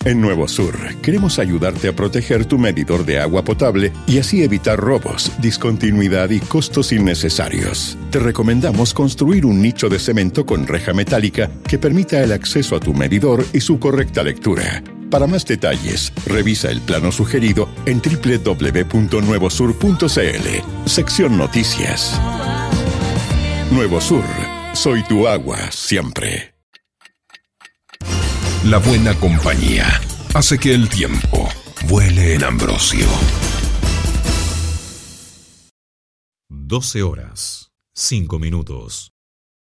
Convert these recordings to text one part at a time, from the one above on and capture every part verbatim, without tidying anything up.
En Nuevo Sur, queremos ayudarte a proteger tu medidor de agua potable y así evitar robos, discontinuidad y costos innecesarios. Te recomendamos construir un nicho de cemento con reja metálica que permita el acceso a tu medidor y su correcta lectura. Para más detalles, revisa el plano sugerido en doble u doble u doble u punto nuevo sur punto c l, sección Noticias. Nuevo Sur, soy tu agua siempre. La buena compañía hace que el tiempo vuele en Ambrosio. doce horas, cinco minutos.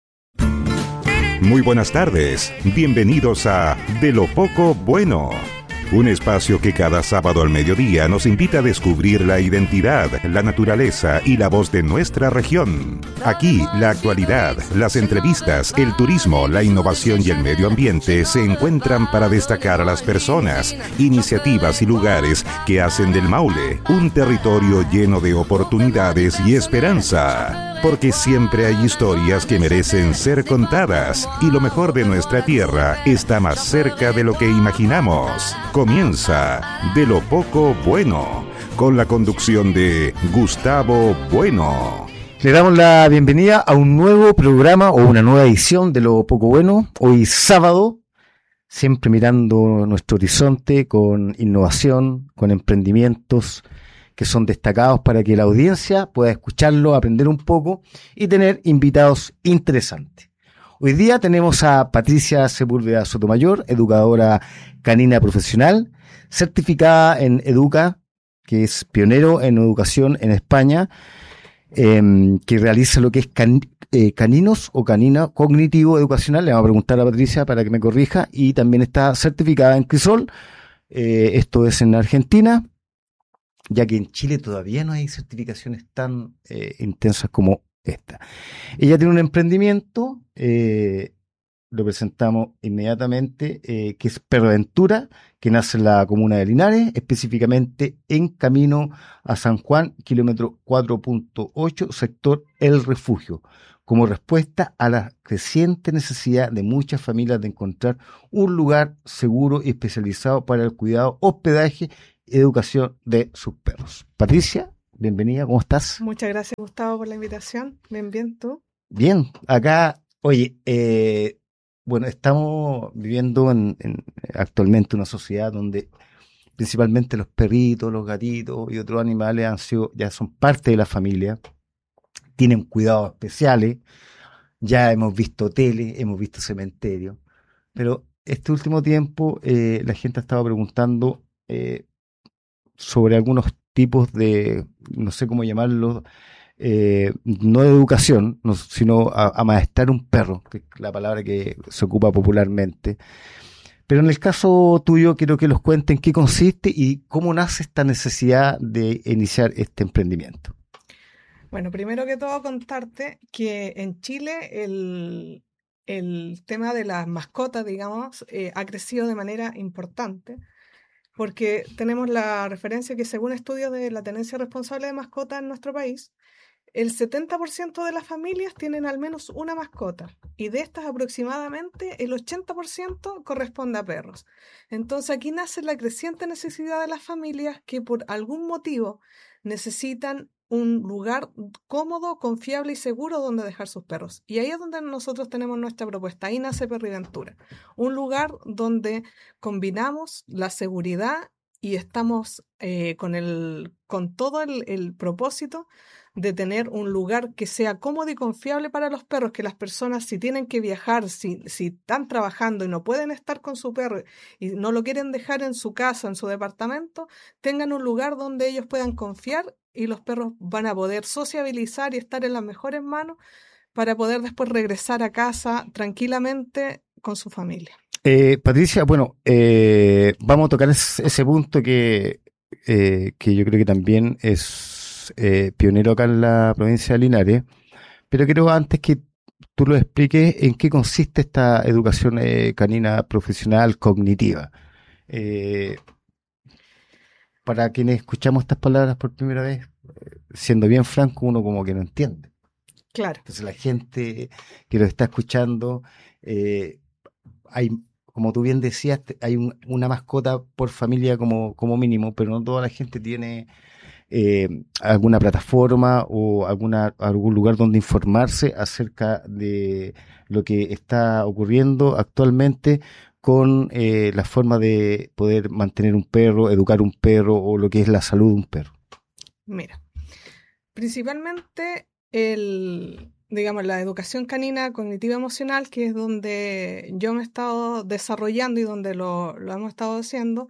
Muy buenas tardes, bienvenidos a De lo Poco Bueno, un espacio que cada sábado al mediodía nos invita a descubrir la identidad, la naturaleza y la voz de nuestra región. Aquí, la actualidad, las entrevistas, el turismo, la innovación y el medio ambiente se encuentran para destacar a las personas, iniciativas y lugares que hacen del Maule un territorio lleno de oportunidades y esperanza. Porque siempre hay historias que merecen ser contadas y lo mejor de nuestra tierra está más cerca de lo que imaginamos. Comienza De lo Poco Bueno, con la conducción de Gustavo Bueno. Le damos la bienvenida a un nuevo programa o una nueva edición de Lo Poco Bueno, hoy sábado, siempre mirando nuestro horizonte con innovación, con emprendimientos que son destacados para que la audiencia pueda escucharlo, aprender un poco y tener invitados interesantes. Hoy día tenemos a Patricia Sepúlveda Sotomayor, educadora canina profesional, certificada en Educa, que es pionero en educación en España, eh, que realiza lo que es can, eh, caninos o canina cognitivo educacional. Le vamos a preguntar a Patricia para que me corrija, y también está certificada en Crisol, eh, esto es en Argentina, ya que en Chile todavía no hay certificaciones tan eh, intensas como esta. Ella tiene un emprendimiento, eh, lo presentamos inmediatamente, eh, que es Perroventura, que nace en la comuna de Linares, específicamente en camino a San Juan, kilómetro cuatro punto ocho, sector El Refugio, como respuesta a la creciente necesidad de muchas familias de encontrar un lugar seguro y especializado para el cuidado, hospedaje educación de sus perros. Patricia, bienvenida, ¿cómo estás? Muchas gracias, Gustavo, por la invitación. Bien, bien, ¿tú? Bien, acá, oye, eh, bueno, estamos viviendo en, en, actualmente una sociedad donde principalmente los perritos, los gatitos y otros animales han sido, ya son parte de la familia, tienen cuidados especiales, ya hemos visto tele, hemos visto cementerio, pero este último tiempo eh, la gente ha estado preguntando eh, sobre algunos tipos de, no sé cómo llamarlos, eh, no de educación, no, sino a, a amaestrar un perro, que es la palabra que se ocupa popularmente. Pero en el caso tuyo quiero que nos cuenten qué consiste y cómo nace esta necesidad de iniciar este emprendimiento. Bueno, primero que todo contarte que en Chile el, el tema de las mascotas, digamos, eh, ha crecido de manera importante. Porque tenemos la referencia que según estudios de la tenencia responsable de mascotas en nuestro país, el setenta por ciento de las familias tienen al menos una mascota, y de estas aproximadamente el ochenta por ciento corresponde a perros. Entonces aquí nace la creciente necesidad de las familias que por algún motivo necesitan un lugar cómodo, confiable y seguro donde dejar sus perros. Y ahí es donde nosotros tenemos nuestra propuesta. Ahí nace Perriventura, un lugar donde combinamos la seguridad y estamos eh, con, el, con todo el, el propósito de tener un lugar que sea cómodo y confiable para los perros, que las personas, si tienen que viajar, si, si están trabajando y no pueden estar con su perro y no lo quieren dejar en su casa, en su departamento, tengan un lugar donde ellos puedan confiar y los perros van a poder sociabilizar y estar en las mejores manos para poder después regresar a casa tranquilamente con su familia. Eh, Patricia, bueno, eh, vamos a tocar ese, ese punto que, eh, que yo creo que también es eh, pionero acá en la provincia de Linares, pero quiero antes que tú lo expliques en qué consiste esta educación eh, canina profesional cognitiva. Eh, para quienes escuchamos estas palabras por primera vez, siendo bien franco, uno como que no entiende. Claro. Entonces la gente que lo está escuchando, eh, hay como tú bien decías, te- hay un- una mascota por familia como, como mínimo, pero no toda la gente tiene eh, alguna plataforma o alguna, algún lugar donde informarse acerca de lo que está ocurriendo actualmente con eh, la forma de poder mantener un perro, educar un perro o lo que es la salud de un perro. Mira, principalmente el, digamos, la educación canina cognitiva emocional, que es donde yo me he estado desarrollando y donde lo, lo hemos estado haciendo,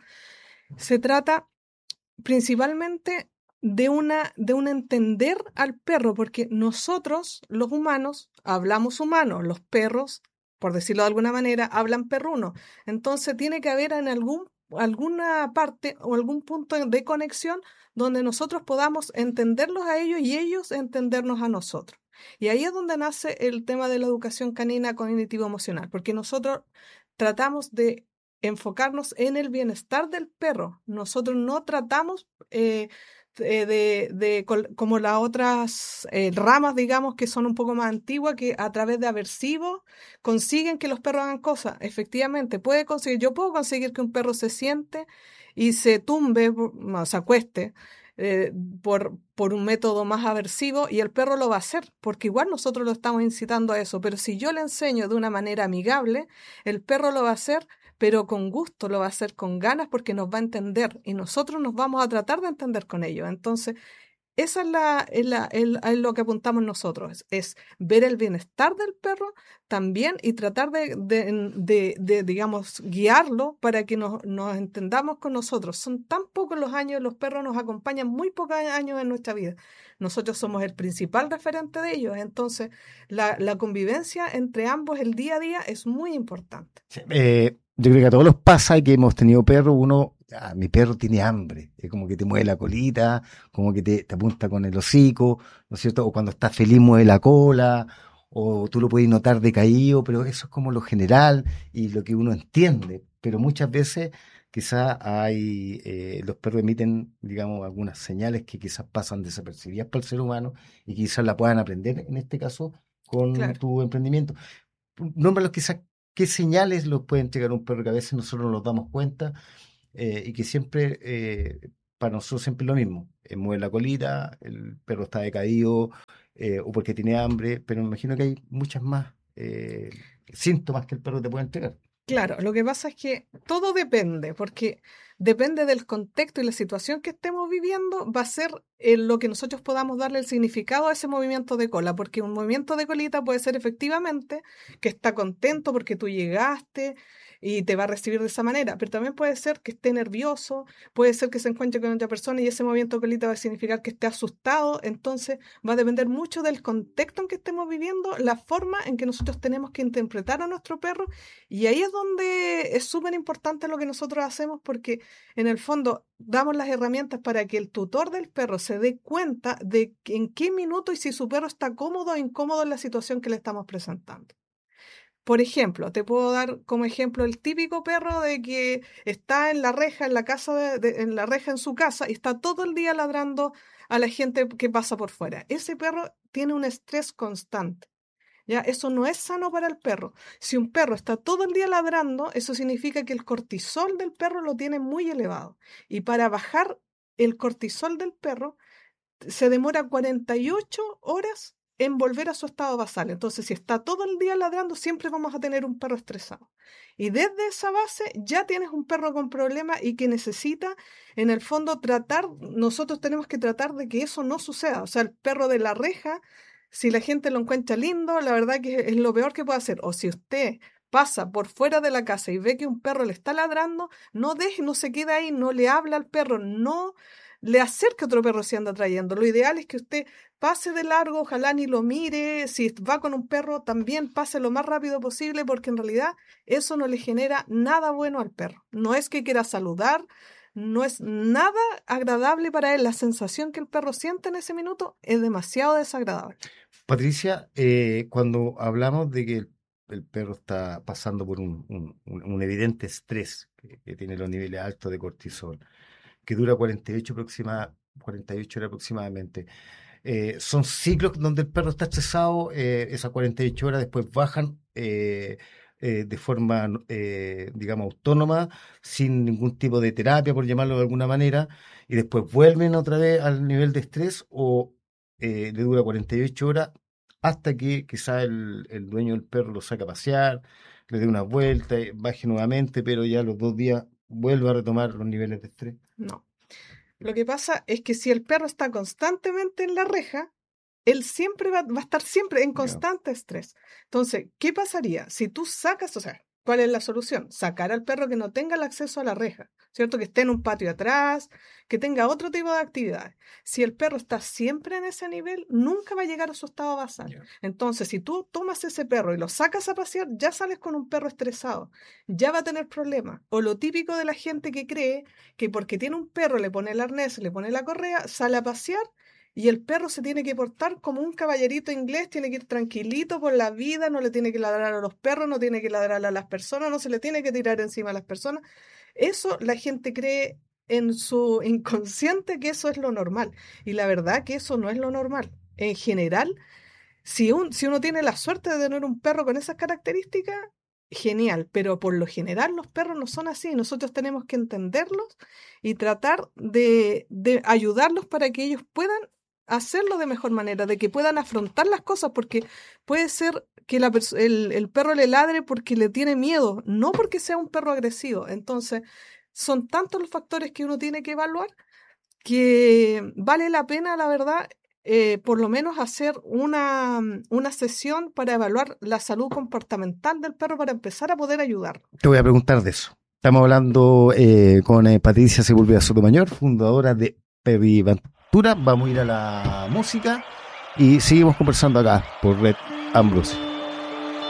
se trata principalmente de una, de un entender al perro, porque nosotros, los humanos, hablamos humano, los perros, por decirlo de alguna manera, hablan perruno. Entonces tiene que haber en algún, alguna parte o algún punto de conexión donde nosotros podamos entenderlos a ellos y ellos entendernos a nosotros. Y ahí es donde nace el tema de la educación canina cognitivo-emocional, porque nosotros tratamos de enfocarnos en el bienestar del perro. Nosotros no tratamos eh, eh, de, de col- como las otras eh, ramas, digamos, que son un poco más antiguas, que a través de aversivos consiguen que los perros hagan cosas. Efectivamente, puede conseguir, yo puedo conseguir que un perro se siente y se tumbe, no, se acueste. eh, por, por un método más aversivo y el perro lo va a hacer, porque igual nosotros lo estamos incitando a eso, pero si yo le enseño de una manera amigable, el perro lo va a hacer pero con gusto, lo va a hacer con ganas porque nos va a entender y nosotros nos vamos a tratar de entender con ellos. Entonces, esa es, la, es, la, es, es lo que apuntamos nosotros, es, es ver el bienestar del perro también y tratar de, de, de, de digamos, guiarlo para que nos, nos entendamos con nosotros. Son tan pocos los años, los perros nos acompañan muy pocos años en nuestra vida. Nosotros somos el principal referente de ellos, entonces la, la convivencia entre ambos el día a día es muy importante. Sí, Eh, yo creo que a todos los pasa que hemos tenido perros, uno, ah, mi perro tiene hambre, es como que te mueve la colita, como que te, te apunta con el hocico, ¿no es cierto? O cuando está feliz mueve la cola, o tú lo puedes notar decaído, pero eso es como lo general y lo que uno entiende. Pero muchas veces quizás hay, eh, los perros emiten, digamos, algunas señales que quizás pasan desapercibidas para el ser humano y quizás la puedan aprender, en este caso, con Claro. tu emprendimiento. Nómbralos quizás qué señales los puede entregar un perro que a veces nosotros no nos damos cuenta eh, y que siempre, eh, para nosotros siempre es lo mismo. Eh, mueve la colita, el perro está decaído eh, o porque tiene hambre, pero me imagino que hay muchas más eh, síntomas que el perro te puede entregar. Claro, lo que pasa es que todo depende, porque depende del contexto y la situación que estemos viviendo, va a ser eh, lo que nosotros podamos darle el significado a ese movimiento de cola, porque un movimiento de colita puede ser efectivamente que está contento porque tú llegaste y te va a recibir de esa manera, pero también puede ser que esté nervioso, puede ser que se encuentre con otra persona y ese movimiento de colita va a significar que esté asustado, entonces va a depender mucho del contexto en que estemos viviendo, la forma en que nosotros tenemos que interpretar a nuestro perro y ahí es donde es súper importante lo que nosotros hacemos porque en el fondo damos las herramientas para que el tutor del perro se dé cuenta de en qué minuto y si su perro está cómodo o incómodo en la situación que le estamos presentando. Por ejemplo, te puedo dar como ejemplo el típico perro de que está en la reja, en la casa de, de- en la reja en su casa y está todo el día ladrando a la gente que pasa por fuera. Ese perro tiene un estrés constante. ¿Ya? Eso no es sano para el perro. Si un perro está todo el día ladrando, eso significa que el cortisol del perro lo tiene muy elevado. Y para bajar el cortisol del perro, se demora cuarenta y ocho horas en volver a su estado basal. Entonces, si está todo el día ladrando, siempre vamos a tener un perro estresado. Y desde esa base ya tienes un perro con problemas y que necesita, en el fondo, tratar, nosotros tenemos que tratar de que eso no suceda. O sea, el perro de la reja, si la gente lo encuentra lindo, la verdad que es lo peor que puede hacer. O si usted pasa por fuera de la casa y ve que un perro le está ladrando, no deje, no se quede ahí, no le habla al perro, no le acerque a otro perro si anda trayendo. Lo ideal es que usted pase de largo, ojalá ni lo mire. Si va con un perro, también pase lo más rápido posible, porque en realidad eso no le genera nada bueno al perro. No es que quiera saludar, no es nada agradable para él. La sensación que el perro siente en ese minuto es demasiado desagradable. Patricia, eh, cuando hablamos de que el, el perro está pasando por un, un- un- un evidente estrés, que, que tiene los niveles altos de cortisol, que dura cuarenta y ocho, aproxima- cuarenta y ocho horas aproximadamente. Eh, son ciclos donde el perro está estresado, eh, esas cuarenta y ocho horas después bajan, eh, eh, de forma, eh, digamos, autónoma, sin ningún tipo de terapia, por llamarlo de alguna manera, y después vuelven otra vez al nivel de estrés o eh, le dura cuarenta y ocho horas hasta que quizá el, el dueño del perro lo saca a pasear, le dé una vuelta, eh, baje nuevamente, pero ya a los dos días vuelve a retomar los niveles de estrés. No. Lo que pasa es que si el perro está constantemente en la reja, él siempre va, va a estar siempre en constante estrés. Entonces, ¿qué pasaría si tú sacas, o sea, cuál es la solución? Sacar al perro que no tenga el acceso a la reja, ¿cierto? Que esté en un patio atrás, que tenga otro tipo de actividades. Si el perro está siempre en ese nivel, nunca va a llegar a su estado basal. Yeah. Entonces, si tú tomas ese perro y lo sacas a pasear, ya sales con un perro estresado, ya va a tener problemas. O lo típico de la gente que cree que porque tiene un perro, le pone el arnés, le pone la correa, sale a pasear, y el perro se tiene que portar como un caballerito inglés, tiene que ir tranquilito por la vida, no le tiene que ladrar a los perros, no tiene que ladrar a las personas, no se le tiene que tirar encima a las personas. Eso la gente cree en su inconsciente que eso es lo normal. Y la verdad que eso no es lo normal. En general, si, un, si uno tiene la suerte de tener un perro con esas características, genial, pero por lo general los perros no son así. Nosotros tenemos que entenderlos y tratar de, de ayudarlos para que ellos puedan hacerlo de mejor manera, de que puedan afrontar las cosas, porque puede ser que la el, el perro le ladre porque le tiene miedo, no porque sea un perro agresivo. Entonces, son tantos los factores que uno tiene que evaluar que vale la pena, la verdad, eh, por lo menos hacer una, una sesión para evaluar la salud comportamental del perro para empezar a poder ayudarlo. Te voy a preguntar de eso. Estamos hablando eh, con eh, Patricia Sepúlveda Sotomayor, fundadora de Perriventura. Vamos a ir a la música y seguimos conversando acá por Red Ambrose.